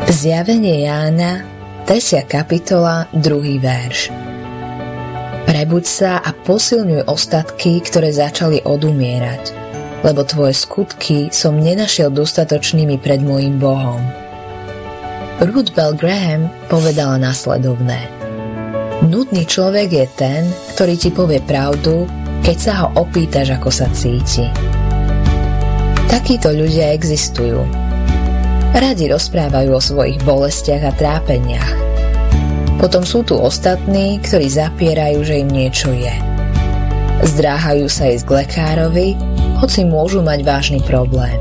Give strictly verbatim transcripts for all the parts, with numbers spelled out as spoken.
Zjavenie Jána, tretia kapitola, druhý verš. Prebuď sa a posilňuj ostatky, ktoré začali odumierať, lebo tvoje skutky som nenašiel dostatočnými pred môjim Bohom. Ruth Bell Graham povedala nasledovné: Nudný človek je ten, ktorý ti povie pravdu, keď sa ho opýtaš, ako sa cíti. Takíto ľudia existujú. Radi rozprávajú o svojich bolestiach a trápeniach. Potom sú tu ostatní, ktorí zapierajú, že im niečo je. Zdráhajú sa ísť k lekárovi, hoci môžu mať vážny problém.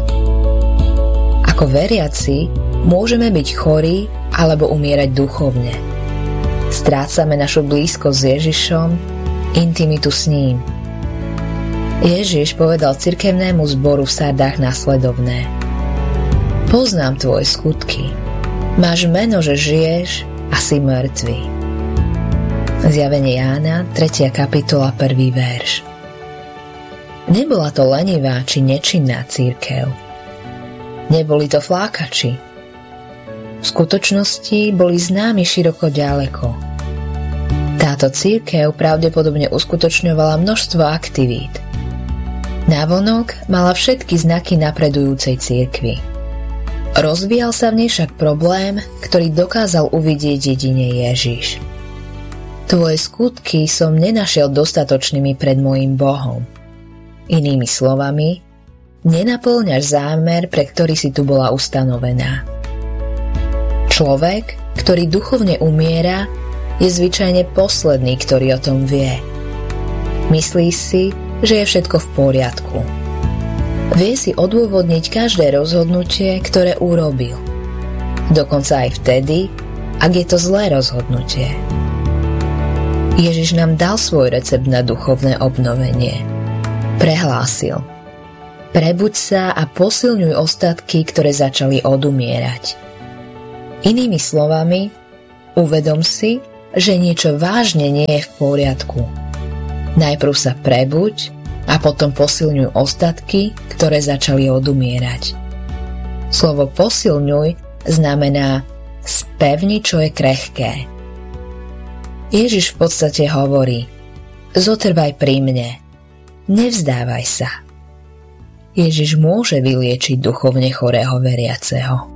Ako veriaci môžeme byť chorí alebo umierať duchovne. Strácame našu blízkosť s Ježišom, intimitu s ním. Ježiš povedal cirkevnému zboru v Sardách nasledovné: Poznám tvoje skutky. Máš meno, že žiješ a si mŕtvý. Zjavenie Jána, tretia kapitola, prvý verš. Nebola to lenivá či nečinná cirkev. Neboli to flákači. V skutočnosti boli známi široko ďaleko. Táto cirkev pravdepodobne uskutočňovala množstvo aktivít. Návonok mala všetky znaky napredujúcej cirkvi. Rozvíjal sa v nej však problém, ktorý dokázal uvidieť jedine Ježiš. Tvoje skutky som nenašiel dostatočnými pred môjim Bohom. Inými slovami, nenapĺňaš zámer, pre ktorý si tu bola ustanovená. Človek, ktorý duchovne umiera, je zvyčajne posledný, ktorý o tom vie. Myslí si, že je všetko v poriadku. Vie si odôvodniť každé rozhodnutie, ktoré urobil. Dokonca aj vtedy, ak je to zlé rozhodnutie. Ježiš nám dal svoj recept na duchovné obnovenie. Prehlásil: Prebuď sa a posilňuj ostatky, ktoré začali odumierať. Inými slovami, uvedom si, že niečo vážne nie je v poriadku. Najprv sa prebuď a potom posilňuj ostatky, ktoré začali odumierať. Slovo posilňuj znamená spevni, čo je krehké. Ježiš v podstate hovorí: zotrvaj pri mne, nevzdávaj sa. Ježiš môže vyliečiť duchovne chorého veriaceho.